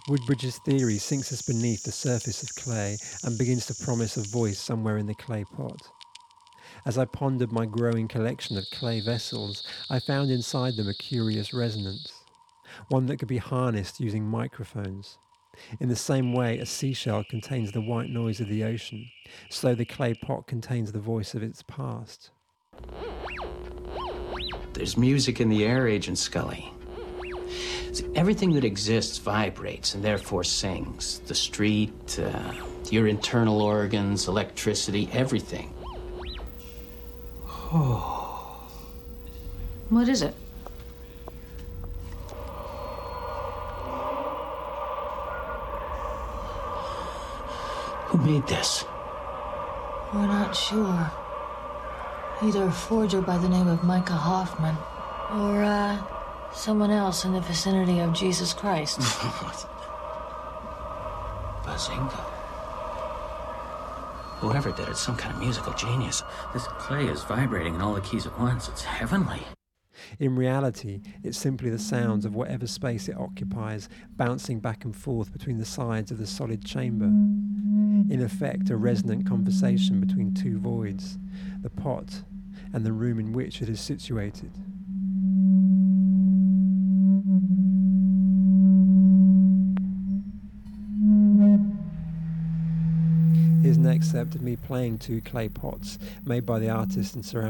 Woodbridge's theory sinks us beneath the surface of clay and begins to promise a voice somewhere in the clay pot. As I pondered my growing collection of clay vessels, I found inside them a curious resonance, one that could be harnessed using microphones. In the same way a seashell contains the white noise of the ocean, so the clay pot contains the voice of its past. There's music in the air, Agent Scully. See, everything that exists vibrates and therefore sings. The street, your internal organs, electricity, everything. Oh. What is it? Who made this? We're not sure. Either a forger by the name of Micah Hoffman, or, someone else in the vicinity of Jesus Christ. Bazinga. Whoever did it's some kind of musical genius. This clay is vibrating in all the keys at once. It's heavenly. In reality, it's simply the sounds of whatever space it occupies, bouncing back and forth between the sides of the solid chamber. In effect, a resonant conversation between two voids, the pot and the room in which it is situated. Here's an excerpt of me playing two clay pots made by the artist and ceramic